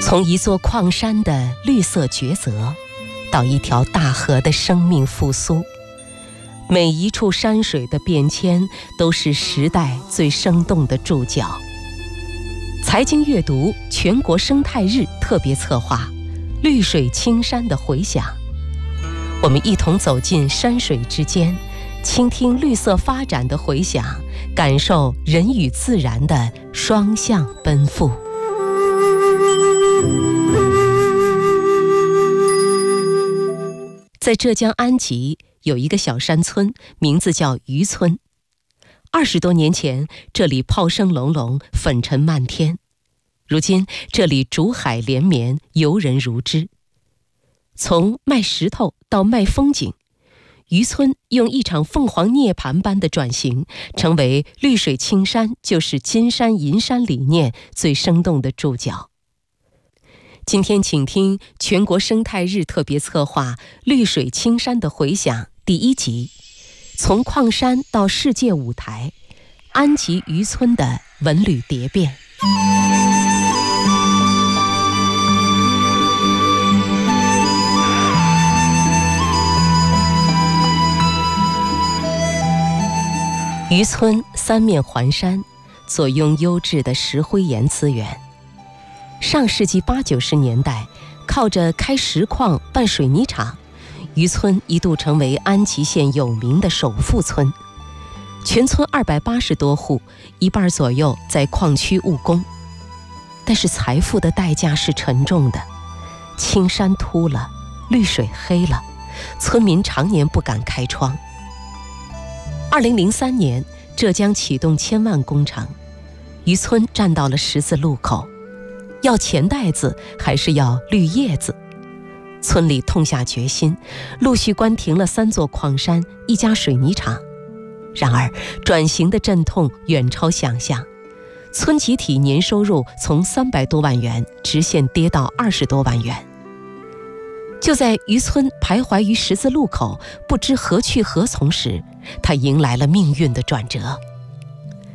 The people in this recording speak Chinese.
从一座矿山的绿色抉择，到一条大河的生命复苏，每一处山水的变迁都是时代最生动的注脚。财经阅读全国生态日特别策划《绿水青山的回响》，我们一同走进山水之间，倾听绿色发展的回响，感受人与自然的双向奔赴。在浙江安吉有一个小山村，名字叫渔村。20多年前，这里炮声隆隆，粉尘漫天。如今，这里竹海连绵，游人如织。从卖石头到卖风景，渔村用一场凤凰涅槃般的转型，成为绿水青山就是金山银山理念最生动的注脚。今天请听全国生态日特别策划《绿水青山的回响》第1集，从矿山到世界舞台，安吉渔村的文旅蝶变。渔村三面环山，左拥优质的石灰岩资源。上世纪80、90年代，靠着开石矿、办水泥厂，渔村一度成为安吉县有名的首富村。全村280多户，1半左右在矿区务工。但是财富的代价是沉重的，青山秃了，绿水黑了，村民常年不敢开窗。2003年，浙江启动千万工程，渔村站到了十字路口，要钱袋子还是要绿叶子？村里痛下决心，陆续关停了3座矿山、1家水泥厂。然而，转型的阵痛远超想象，村集体年收入从300多万元直线跌到20多万元。就在渔村徘徊于十字路口，不知何去何从时，他迎来了命运的转折。